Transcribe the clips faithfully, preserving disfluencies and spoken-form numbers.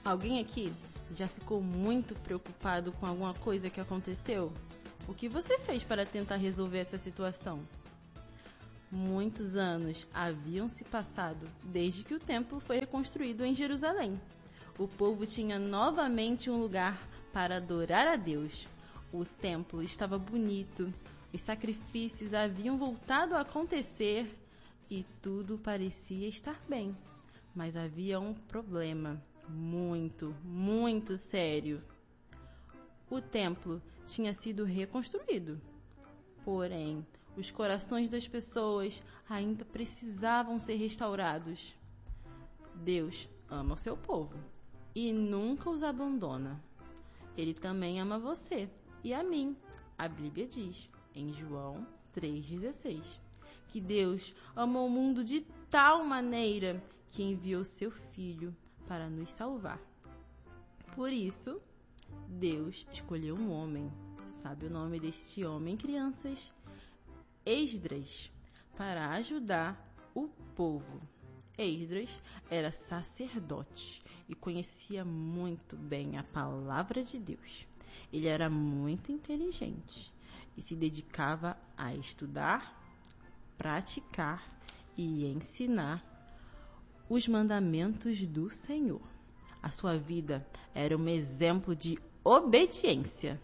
Alguém aqui já ficou muito preocupado com alguma coisa que aconteceu? O que você fez para tentar resolver essa situação? Muitos anos haviam se passado desde que o templo foi reconstruído em Jerusalém. O povo tinha novamente um lugar para adorar a Deus. O templo estava bonito, os sacrifícios haviam voltado a acontecer e tudo parecia estar bem. Mas havia um problema muito, muito sério. O templo tinha sido reconstruído, porém, os corações das pessoas ainda precisavam ser restaurados. Deus ama o seu povo e nunca os abandona. Ele também ama você e a mim. A Bíblia diz, em João três dezesseis, que Deus amou o mundo de tal maneira que enviou seu Filho para nos salvar. Por isso, Deus escolheu um homem. Sabe o nome deste homem, crianças? Esdras, para ajudar o povo. Esdras era sacerdote e conhecia muito bem a palavra de Deus. Ele era muito inteligente e se dedicava a estudar, praticar e ensinar os mandamentos do Senhor. A sua vida era um exemplo de obediência.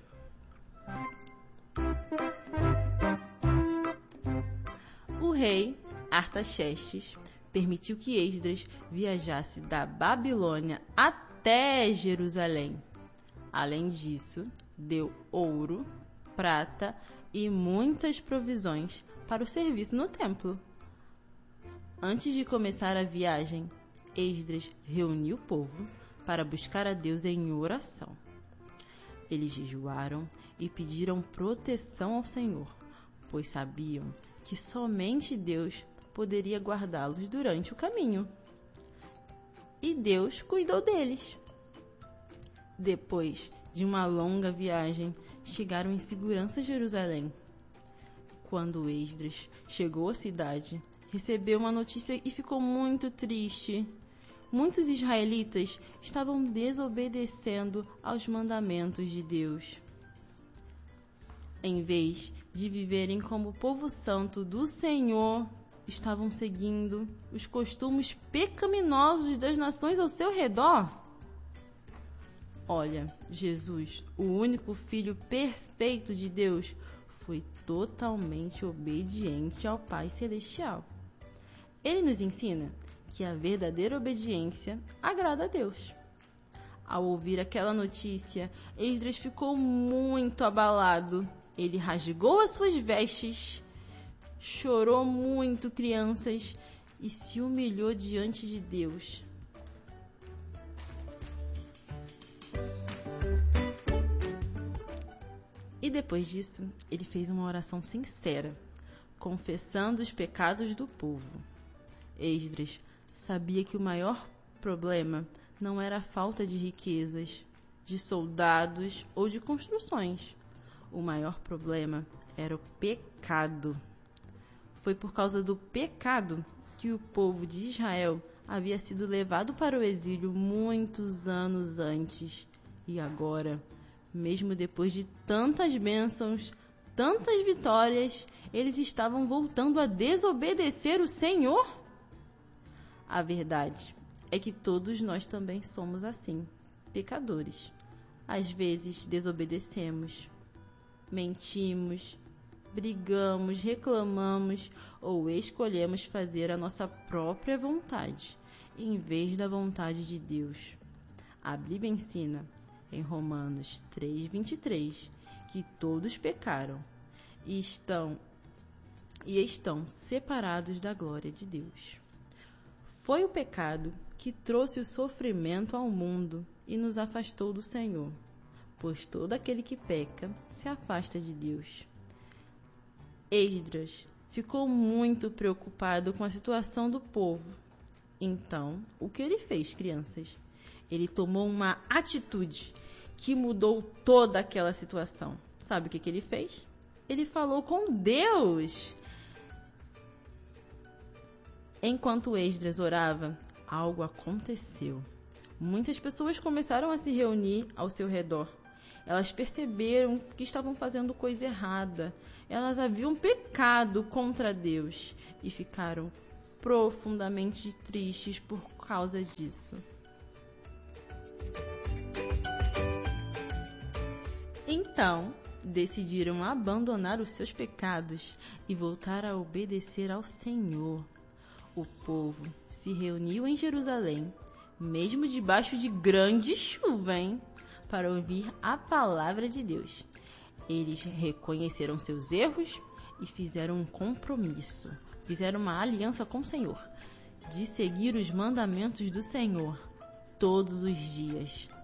O rei Artaxerxes permitiu que Esdras viajasse da Babilônia até Jerusalém. Além disso, deu ouro, prata e muitas provisões para o serviço no templo. Antes de começar a viagem, Esdras reuniu o povo para buscar a Deus em oração. Eles jejuaram e pediram proteção ao Senhor, pois sabiam que somente Deus poderia guardá-los durante o caminho. E Deus cuidou deles. Depois de uma longa viagem, chegaram em segurança a Jerusalém. Quando Esdras chegou à cidade, recebeu uma notícia e ficou muito triste. Muitos israelitas estavam desobedecendo aos mandamentos de Deus. Em vez de viverem como povo santo do Senhor, estavam seguindo os costumes pecaminosos das nações ao seu redor. Olha, Jesus, o único Filho perfeito de Deus, foi totalmente obediente ao Pai Celestial. Ele nos ensina que a verdadeira obediência agrada a Deus. Ao ouvir aquela notícia, Esdras ficou muito abalado. Ele rasgou as suas vestes, chorou muito, crianças, e se humilhou diante de Deus. E depois disso, ele fez uma oração sincera, confessando os pecados do povo. Esdras sabia que o maior problema não era a falta de riquezas, de soldados ou de construções. O maior problema era o pecado. Foi por causa do pecado que o povo de Israel havia sido levado para o exílio muitos anos antes. E agora, mesmo depois de tantas bênçãos, tantas vitórias, eles estavam voltando a desobedecer o Senhor? A verdade é que todos nós também somos assim, pecadores. Às vezes desobedecemos, mentimos, brigamos, reclamamos ou escolhemos fazer a nossa própria vontade, em vez da vontade de Deus. A Bíblia ensina, em Romanos três, vinte e três, que todos pecaram e estão, e estão separados da glória de Deus. Foi o pecado que trouxe o sofrimento ao mundo e nos afastou do Senhor, pois todo aquele que peca se afasta de Deus. Esdras ficou muito preocupado com a situação do povo. Então, o que ele fez, crianças? Ele tomou uma atitude que mudou toda aquela situação. Sabe o que, que ele fez? Ele falou com Deus. Enquanto Esdras orava, algo aconteceu. Muitas pessoas começaram a se reunir ao seu redor. Elas perceberam que estavam fazendo coisa errada. Elas haviam pecado contra Deus e ficaram profundamente tristes por causa disso. Então, decidiram abandonar os seus pecados e voltar a obedecer ao Senhor. O povo se reuniu em Jerusalém, mesmo debaixo de grande chuva, hein, para ouvir a palavra de Deus. Eles reconheceram seus erros e fizeram um compromisso, fizeram uma aliança com o Senhor, de seguir os mandamentos do Senhor todos os dias.